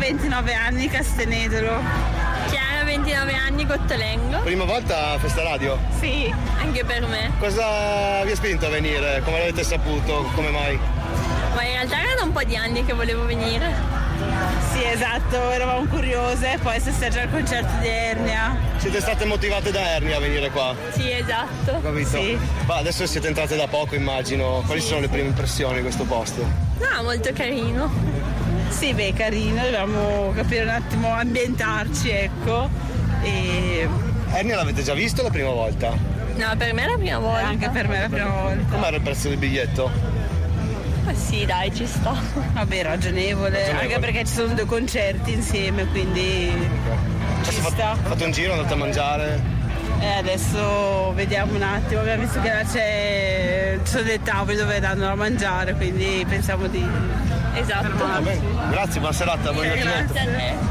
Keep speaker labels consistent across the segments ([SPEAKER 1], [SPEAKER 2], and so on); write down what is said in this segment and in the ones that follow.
[SPEAKER 1] 29 anni, Castenedolo.
[SPEAKER 2] Chiara, 29 anni, Gottolengo.
[SPEAKER 3] Prima volta a Festa Radio?
[SPEAKER 2] Sì, anche per me.
[SPEAKER 3] Cosa vi ha spinto a venire? Come l'avete saputo? Come mai?
[SPEAKER 2] Ma in realtà erano un po' di anni che volevo venire.
[SPEAKER 1] Sì, esatto, eravamo curiose, poi si assaggia il concerto di Ernia.
[SPEAKER 3] Siete state motivate da Ernia a venire qua?
[SPEAKER 2] Sì, esatto.
[SPEAKER 3] Capito?
[SPEAKER 1] Sì.
[SPEAKER 3] Ma adesso siete entrate da poco, immagino. Quali sono le prime impressioni di questo posto?
[SPEAKER 2] No, molto carino.
[SPEAKER 1] Sì, beh, carino, dobbiamo capire un attimo, ambientarci, ecco. E
[SPEAKER 3] Ernia l'avete già visto la prima volta?
[SPEAKER 2] No, per me è la prima volta.
[SPEAKER 1] anche per me è la prima volta.
[SPEAKER 3] Com'era il prezzo del biglietto?
[SPEAKER 2] Ma sì, dai, ci sta.
[SPEAKER 1] Vabbè, ragionevole, anche perché ci sono 2 concerti insieme, quindi ci sta.
[SPEAKER 3] Fate un giro, andate a mangiare?
[SPEAKER 1] Adesso vediamo un attimo, abbiamo visto che là ci sono dei tavoli dove danno a mangiare, quindi pensiamo di...
[SPEAKER 2] Esatto.
[SPEAKER 3] Va bene. Grazie, buona serata, buon divertimento.
[SPEAKER 2] Grazie a te.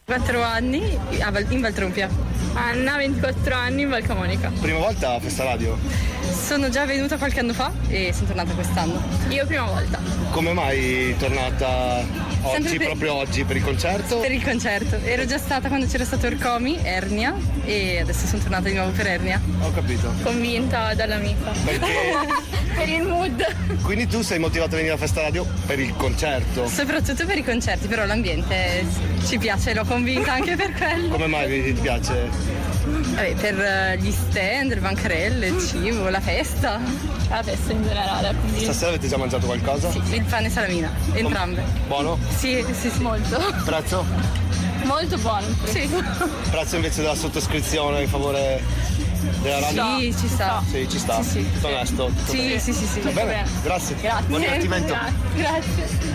[SPEAKER 4] 4 anni in Valtrompia.
[SPEAKER 2] Anna, 24 anni, in Val Camonica.
[SPEAKER 3] Prima volta a Festa Radio?
[SPEAKER 4] Sono già venuta qualche anno fa e sono tornata quest'anno.
[SPEAKER 2] Io prima volta.
[SPEAKER 3] Come mai tornata oggi,
[SPEAKER 4] Sempre
[SPEAKER 3] proprio oggi, per il concerto?
[SPEAKER 4] Per il concerto. Ero già stata quando c'era stato Orcomi, Ernia, e adesso sono tornata di nuovo per Ernia.
[SPEAKER 3] Ho capito.
[SPEAKER 2] Convinta dall'amica.
[SPEAKER 3] Perché?
[SPEAKER 2] Per il mood.
[SPEAKER 3] Quindi tu sei motivata a venire a Festa Radio per il concerto?
[SPEAKER 4] Soprattutto per i concerti, però l'ambiente ci piace, l'ho convinta anche per quello.
[SPEAKER 3] Come mai ti piace?
[SPEAKER 4] Vabbè, per gli stand, le bancarelle, il cibo, la festa.
[SPEAKER 2] La festa in generale, quindi.
[SPEAKER 3] Stasera avete già mangiato qualcosa?
[SPEAKER 4] Sì, il pane e salamina, entrambe.
[SPEAKER 3] Buono?
[SPEAKER 4] Sì,
[SPEAKER 2] Molto.
[SPEAKER 3] Prezzo?
[SPEAKER 2] Molto buono.
[SPEAKER 4] sì.
[SPEAKER 3] Prezzo invece della sottoscrizione in favore della radio?
[SPEAKER 4] Sì, ci sta.
[SPEAKER 3] Sì, ci sta.
[SPEAKER 4] Sì.
[SPEAKER 3] Tutto onesto? Tutto
[SPEAKER 4] Sì,
[SPEAKER 3] bene?
[SPEAKER 4] sì.
[SPEAKER 3] Va bene, grazie. Buon divertimento.
[SPEAKER 2] Grazie.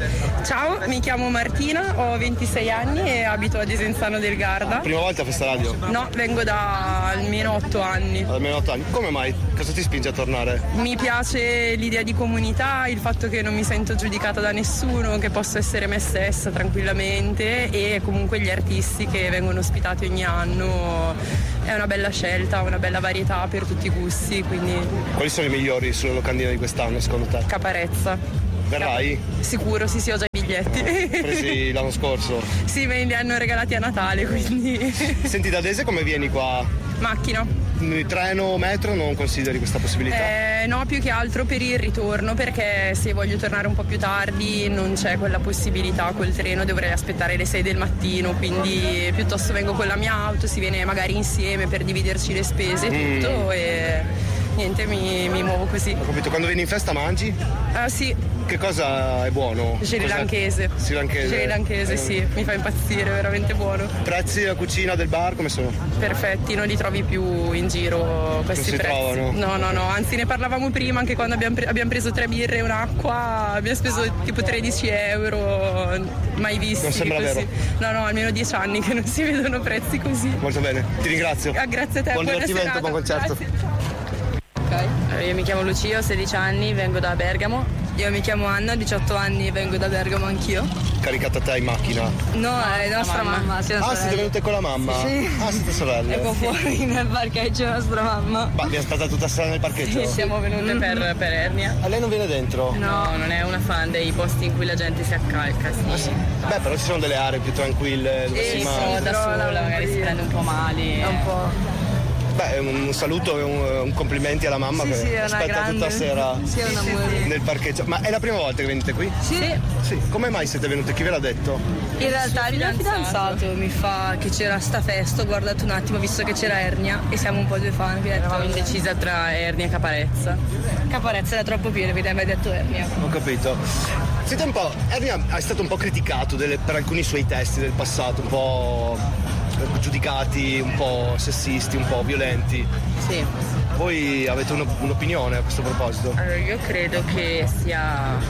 [SPEAKER 4] Ciao, mi chiamo Martina, ho 26 anni e abito a Desenzano del Garda.
[SPEAKER 3] Prima volta a Festa Radio?
[SPEAKER 4] No, vengo da almeno 8 anni.
[SPEAKER 3] Almeno 8 anni. Come mai? Cosa ti spinge a tornare?
[SPEAKER 4] Mi piace l'idea di comunità, il fatto che non mi sento giudicata da nessuno, che posso essere me stessa tranquillamente, e comunque gli artisti che vengono ospitati ogni anno. È una bella scelta, una bella varietà per tutti i gusti, quindi
[SPEAKER 3] Quali sono i migliori sulle locandine di quest'anno secondo te?
[SPEAKER 4] Caparezza.
[SPEAKER 3] Verrai?
[SPEAKER 4] Sicuro, sì, ho già i biglietti.
[SPEAKER 3] Presi l'anno scorso.
[SPEAKER 4] Sì, me li hanno regalati a Natale, quindi
[SPEAKER 3] Senti, da Dese come vieni qua?
[SPEAKER 4] macchina.
[SPEAKER 3] Treno, metro, non consideri questa possibilità?
[SPEAKER 4] No, più che altro per il ritorno, perché se voglio tornare un po' più tardi non c'è quella possibilità col treno, dovrei aspettare le 6 del mattino, quindi piuttosto vengo con la mia auto, si viene magari insieme per dividerci le spese e tutto, e niente, mi muovo così.
[SPEAKER 3] Ho capito, quando vieni in festa mangi?
[SPEAKER 4] Ah sì,
[SPEAKER 3] Che cosa è buono?
[SPEAKER 4] srilanchese.
[SPEAKER 3] Srilanchese?
[SPEAKER 4] Sì, mi fa impazzire, veramente buono.
[SPEAKER 3] Prezzi della cucina del bar come sono?
[SPEAKER 4] Perfetti, non li trovi più in giro questi
[SPEAKER 3] Non si
[SPEAKER 4] prezzi.
[SPEAKER 3] trovano?
[SPEAKER 4] No, anzi ne parlavamo prima, anche quando abbiamo preso 3 birre e un'acqua, abbiamo speso tipo 13 euro, mai visti
[SPEAKER 3] Non sembra
[SPEAKER 4] così.
[SPEAKER 3] vero.
[SPEAKER 4] No, almeno 10 anni che non si vedono prezzi così.
[SPEAKER 3] Molto bene, ti ringrazio.
[SPEAKER 4] Grazie a te,
[SPEAKER 3] Buon
[SPEAKER 4] buona
[SPEAKER 3] divertimento,
[SPEAKER 4] serata.
[SPEAKER 3] buon concerto.
[SPEAKER 4] Grazie.
[SPEAKER 5] Io mi chiamo Lucia, ho 16 anni, vengo da Bergamo.
[SPEAKER 4] Io mi chiamo Anna, 18 anni, vengo da Bergamo anch'io.
[SPEAKER 3] Caricata te in macchina?
[SPEAKER 4] No, è nostra mamma.
[SPEAKER 3] Siete venute con la mamma?
[SPEAKER 4] Sì.
[SPEAKER 3] Ah, siete sorelle?
[SPEAKER 4] Ecco fuori nel parcheggio nostra mamma.
[SPEAKER 3] Ma vi aspettate tutta sera nel parcheggio?
[SPEAKER 5] Siamo venute per Ernia.
[SPEAKER 3] A lei non viene dentro?
[SPEAKER 5] No, non è una fan dei posti in cui la gente si accalca. Sì.
[SPEAKER 3] Beh, però ci sono delle aree più tranquille dove si mangia.
[SPEAKER 5] Da sola, magari si prende un po' mali.
[SPEAKER 4] Un po'.
[SPEAKER 3] Beh, un saluto e un complimenti alla mamma che
[SPEAKER 4] è una
[SPEAKER 3] aspetta
[SPEAKER 4] grande.
[SPEAKER 3] tutta sera
[SPEAKER 4] Sì, è un amore.
[SPEAKER 3] nel parcheggio. Ma è la prima volta che venite qui?
[SPEAKER 4] Sì.
[SPEAKER 3] Sì. Come mai siete venute? Chi ve l'ha detto?
[SPEAKER 4] In realtà il mio fidanzato mi fa che c'era sta festa, ho guardato un attimo, visto che c'era Ernia e siamo un po' due fan.
[SPEAKER 5] Eravamo indecisa tra Ernia e Caparezza.
[SPEAKER 4] Caparezza era troppo pieno, vi aveva detto Ernia.
[SPEAKER 3] Ho capito. Senti un po', Ernia è stato un po' criticato per alcuni suoi testi del passato, un po' giudicati, un po' sessisti, un po' violenti.
[SPEAKER 5] Sì.
[SPEAKER 3] Voi avete un'opinione a questo proposito?
[SPEAKER 5] Allora, io credo che sia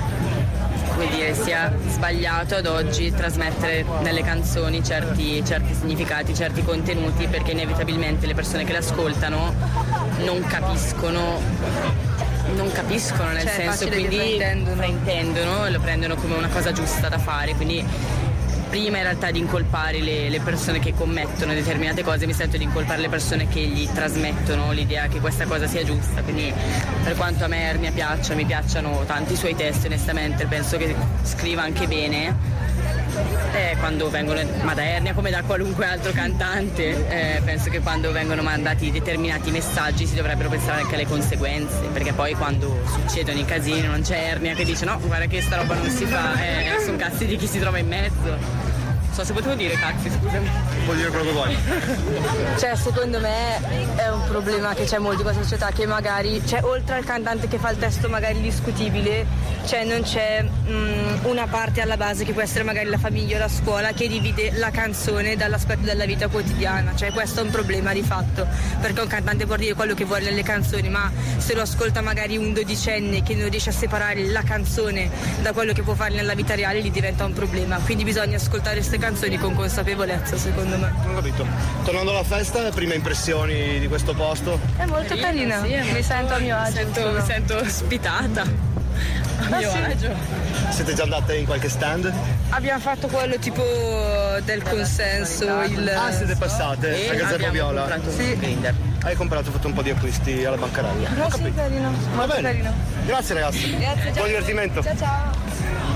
[SPEAKER 5] sbagliato ad oggi trasmettere nelle canzoni certi significati, certi contenuti, perché inevitabilmente le persone che le ascoltano non capiscono nel senso, quindi fraintendono e lo prendono come una cosa giusta da fare, quindi prima in realtà di incolpare le persone che commettono determinate cose mi sento di incolpare le persone che gli trasmettono l'idea che questa cosa sia giusta, quindi per quanto a me Ernia mi piacciono tanti i suoi testi, onestamente penso che scriva anche bene, Quando vengono, ma da Ernia come da qualunque altro cantante, penso che quando vengono mandati determinati messaggi si dovrebbero pensare anche alle conseguenze, perché poi quando succedono i casini non c'è Ernia che dice no, guarda che sta roba non si fa, sono cazzi di chi si trova in mezzo. Non so se potevo dire cazzi, scusami.
[SPEAKER 3] Puoi dire quello che vuoi.
[SPEAKER 6] Cioè, secondo me è un problema che c'è molto in questa società, che magari, cioè, oltre al cantante che fa il testo magari discutibile, cioè non c'è una parte alla base che può essere magari la famiglia o la scuola che divide la canzone dall'aspetto della vita quotidiana. Cioè questo è un problema di fatto, perché un cantante può dire quello che vuole nelle canzoni, ma se lo ascolta magari un dodicenne che non riesce a separare la canzone da quello che può fare nella vita reale, gli diventa un problema. Quindi bisogna ascoltare queste canzoni con consapevolezza, secondo me.
[SPEAKER 3] Non ho capito. Tornando alla festa, prime impressioni di questo posto?
[SPEAKER 6] È molto carina,
[SPEAKER 5] sì,
[SPEAKER 6] mi sento a mio agio.
[SPEAKER 5] Mi sento ospitata a mio agio.
[SPEAKER 3] Siete già andate in qualche stand?
[SPEAKER 6] Abbiamo fatto quello tipo del consenso,
[SPEAKER 3] Siete passate a Gazebo Viola?
[SPEAKER 6] Sì.
[SPEAKER 3] Hai comprato, fatto un po' di acquisti alla bancarella?
[SPEAKER 6] No, sì, carino,
[SPEAKER 3] Va
[SPEAKER 6] molto
[SPEAKER 3] bene.
[SPEAKER 6] carino.
[SPEAKER 3] Grazie ragazzi.
[SPEAKER 6] Grazie, ciao.
[SPEAKER 3] Buon divertimento.
[SPEAKER 6] Ciao ciao.